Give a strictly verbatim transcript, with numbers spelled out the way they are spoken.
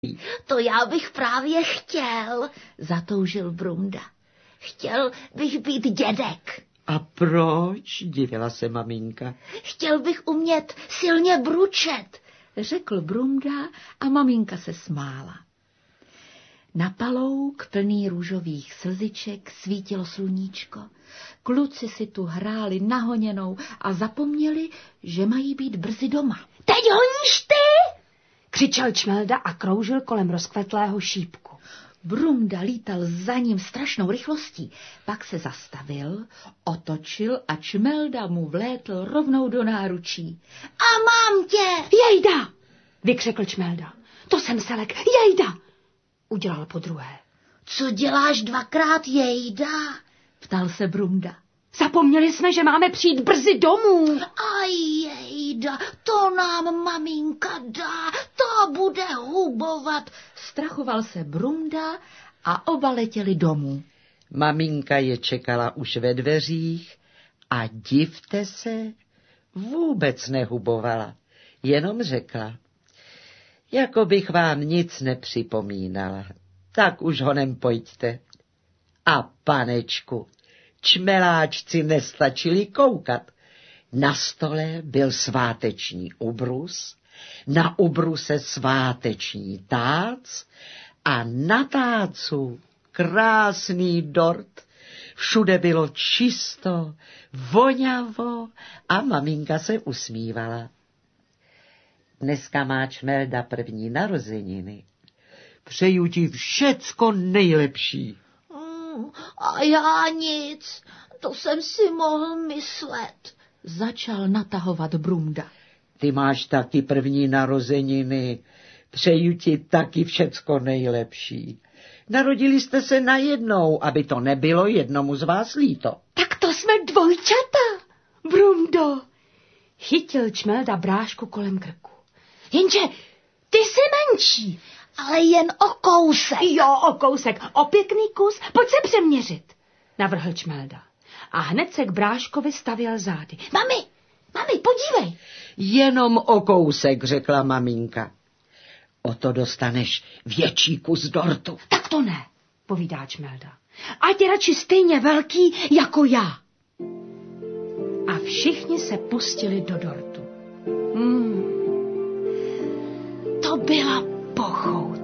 To já bych právě chtěl, zatoužil Brumda. Chtěl bych být dědek. A proč? Divila se maminka. Chtěl bych umět silně bručet, řekl Brumda a maminka se smála. Na palouk plný růžových slziček svítilo sluníčko. Kluci si tu hráli nahoněnou a zapomněli, že mají být brzy doma. Teď honíš ty? Křičel Čmelda a kroužil kolem rozkvetlého šípku. Brumda lítal za ním strašnou rychlostí, pak se zastavil, otočil a Čmelda mu vlétl rovnou do náručí. A mám tě! Jejda! Vykřekl Čmelda. To jsem Selek, jejda! Udělal podruhé. Co děláš dvakrát jejda? Ptal se Brumda. Zapomněli jsme, že máme přijít brzy domů. A jejda, to nám maminka dá, to bude hubovat. Strachoval se Brumda a oba letěli domů. Maminka je čekala už ve dveřích a divte se, vůbec nehubovala, jenom řekla, jako bych vám nic nepřipomínala, tak už honem pojďte. A panečku, čmeláčci nestačili koukat. Na stole byl sváteční ubrus, na ubruse sváteční tác a na tácu krásný dort. Všude bylo čisto, voňavo a maminka se usmívala. Dneska má Čmelda první narozeniny. Přeju ti všecko nejlepší. Mm, a já nic, to jsem si mohl myslet, začal natahovat Brumda. Ty máš taky první narozeniny, přeju ti taky všecko nejlepší. Narodili jste se najednou, aby to nebylo jednomu z vás líto. Tak to jsme dvojčata, Brundo. Chytil Čmelda brášku kolem krku. Jenže ty jsi menší. Ale jen o kousek. Jo, o kousek, o pěkný kus, pojď se přeměřit, navrhl Čmelda. A hned se k bráškovi stavěl zády. Mami, mami, podívej. Jenom o kousek, řekla maminka. O to dostaneš větší kus dortu. Tak to ne, povídá Čmelda. Ať je radši stejně velký jako já. A všichni se pustili do dortu. Hmm. To byla pochout.